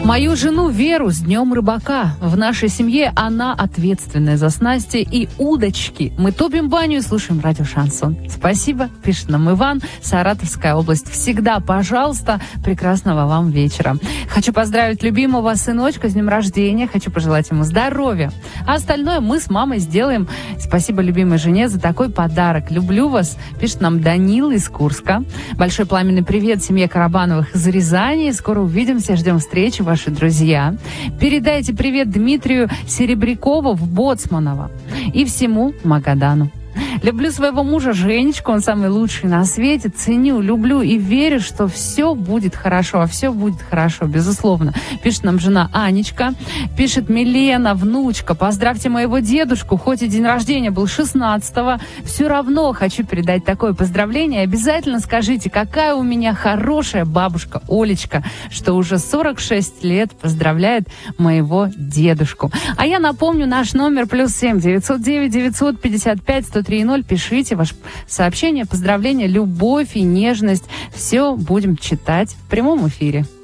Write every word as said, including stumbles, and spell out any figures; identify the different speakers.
Speaker 1: Мою жену Веру с Днем Рыбака. В нашей семье она ответственная за снасти и удочки. Мы топим баню и слушаем радио «Шансон». Спасибо, пишет нам Иван, Саратовская область. Всегда, пожалуйста, прекрасного вам вечера. Хочу поздравить любимого сыночка с днем рождения. Хочу пожелать ему здоровья. А остальное мы с мамой сделаем. Спасибо любимой жене за такой подарок. Люблю вас, пишет нам Данил из Курска. Большой пламенный привет семье Карабановых из Рязани. Скоро увидимся, ждем встречи, ваши друзья. Передайте привет Дмитрию Серебрякову в Боцманово и всему Магадану. Люблю своего мужа Женечку, он самый лучший на свете. Ценю, люблю и верю, что все будет хорошо. А все будет хорошо, безусловно. Пишет нам жена Анечка. Пишет Милена, внучка. Поздравьте моего дедушку, хоть и день рождения был шестнадцатого. Все равно хочу передать такое поздравление. Обязательно скажите, какая у меня хорошая бабушка Олечка, что уже сорок шесть лет поздравляет моего дедушку. А я напомню наш номер плюс семь девятьсот девять девятьсот пятьдесят пять сто три ноль. Пишите ваше сообщение, поздравления, любовь и нежность. Все будем читать в прямом эфире.